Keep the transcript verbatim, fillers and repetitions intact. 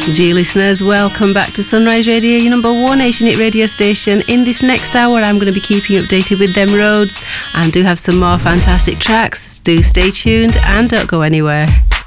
Dear listeners, welcome back to Sunrise Radio, your number one Asian hit radio station. In this next hour, I'm going to be keeping you updated with them roads and do have some more fantastic tracks. Do stay tuned and don't go anywhere.